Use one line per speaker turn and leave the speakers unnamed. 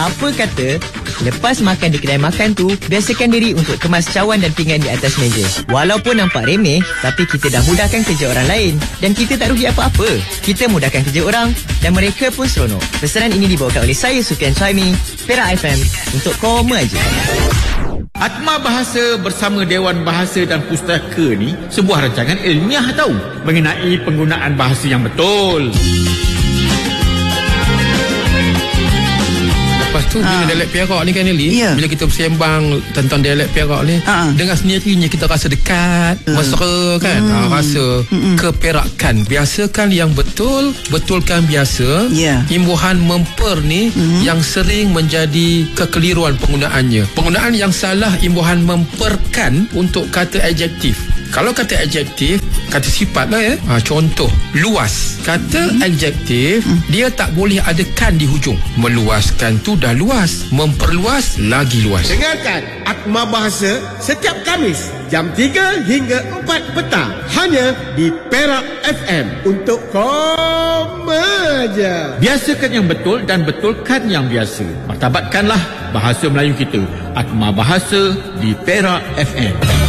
Apa kata lepas makan di kedai makan tu, biasakan diri untuk kemas cawan dan pinggan di atas meja. Walaupun nampak remeh, tapi kita dah mudahkan kerja orang lain. Dan kita tak rugi apa-apa. Kita mudahkan kerja orang dan mereka pun seronok. Pesanan ini dibawakan oleh saya, Sufian Suhaimi, Perak FM, untuk Koma Je.
Atma Bahasa bersama Dewan Bahasa dan Pustaka ni sebuah rancangan ilmiah tahu mengenai penggunaan bahasa yang betul.
Lepas tu dengan dialek Perak ni kan Eli, bila kita bersembang tentang dialek Perak ni, dengan sendirinya kita rasa dekat, mesra kan, rasa keperakan. Biasakan yang betul, betulkan biasa. Imbuhan memper ni yang sering menjadi kekeliruan penggunaannya. Penggunaan yang salah imbuhan memperkan untuk kata adjektif. Kalau kata adjektif, kata sifat lah ya. Contoh, luas. Kata adjektif, dia tak boleh ada kan di hujung. Meluaskan tu dah luas. Memperluas lagi luas.
Dengarkan Atma Bahasa setiap Khamis jam 3 hingga 4 petang. Hanya di Perak FM untuk Koma Je.
Biasakan yang betul dan betulkan yang biasa. Martabatkanlah bahasa Melayu kita. Atma Bahasa di Perak FM.